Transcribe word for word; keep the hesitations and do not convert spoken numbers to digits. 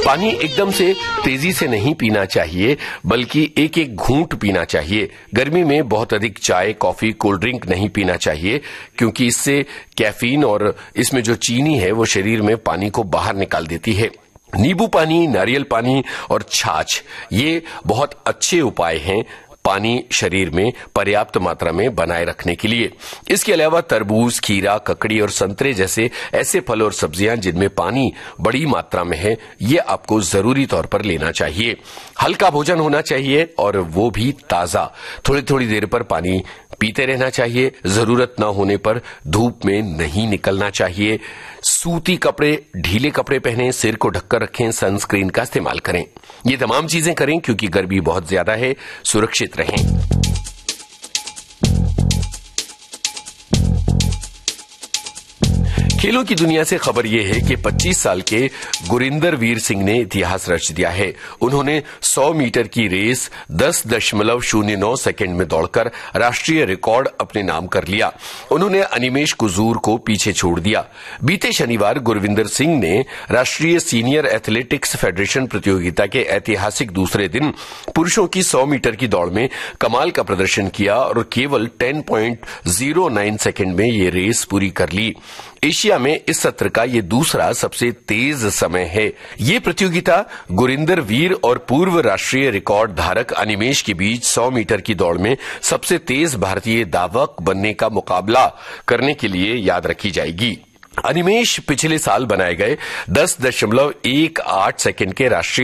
पानी एकदम से तेजी से नहीं पीना चाहिए, बल्कि एक एक घूंट पीना चाहिए। गर्मी में बहुत अधिक चाय, कॉफी, कोल्ड ड्रिंक नहीं पीना चाहिए, क्योंकि इससे कैफीन और इसमें जो चीनी है वो शरीर में पानी को बाहर निकाल देती है। नींबू पानी, नारियल पानी और छाछ ये बहुत अच्छे उपाय हैं पानी शरीर में पर्याप्त मात्रा में बनाए रखने के लिए। इसके अलावा तरबूज, खीरा, ककड़ी और संतरे जैसे ऐसे फल और सब्जियां जिनमें पानी बड़ी मात्रा में है, ये आपको जरूरी तौर पर लेना चाहिए। हल्का भोजन होना चाहिए और वो भी ताजा। थोड़ी थोड़ी देर पर पानी पीते रहना चाहिए। जरूरत न होने पर धूप में नहीं निकलना चाहिए। सूती कपड़े, ढीले कपड़े पहनें, सिर को ढककर रखें, सनस्क्रीन का इस्तेमाल करें। ये तमाम चीजें करें क्योंकि गर्मी बहुत ज्यादा है। सुरक्षित रहें। खेलों की दुनिया से खबर यह है कि पच्चीस साल के गुरिंदर वीर सिंह ने इतिहास रच दिया है। उन्होंने सौ मीटर की रेस दस दशमलव शून्य नौ सेकेंड में दौड़कर राष्ट्रीय रिकॉर्ड अपने नाम कर लिया। उन्होंने अनिमेश कुजूर को पीछे छोड़ दिया। बीते शनिवार गुरविंदर सिंह ने राष्ट्रीय सीनियर एथलेटिक्स फेडरेशन प्रतियोगिता के ऐतिहासिक दूसरे दिन पुरुषों की सौ मीटर की दौड़ में कमाल का प्रदर्शन किया और केवल दस पॉइंट शून्य नौ सेकेंड में ये रेस पूरी कर ली। एशिया में इस सत्र का ये दूसरा सबसे तेज समय है। ये प्रतियोगिता गुरिंदर वीर और पूर्व राष्ट्रीय रिकॉर्ड धारक अनिमेश के बीच सौ मीटर की दौड़ में सबसे तेज भारतीय धावक बनने का मुकाबला करने के लिए याद रखी जाएगी। अनिमेश पिछले साल बनाए गए दस दशमलव एक आठ सेकेंड के राष्ट्रीय